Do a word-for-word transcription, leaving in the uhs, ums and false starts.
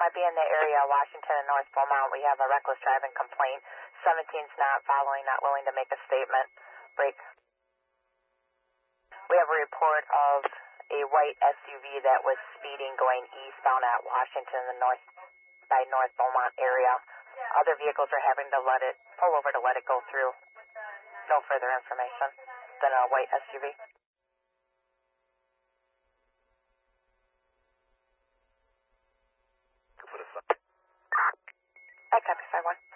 might be in the area of Washington and North Beaumont. We have a reckless driving complaint. seventeen's not following, not willing to make a statement. Break. We have a report of a white S U V that was speeding going eastbound at Washington and North by North Beaumont area. Other vehicles are having to let it pull over to let it go through. No further information than a white S U V. I copy five one.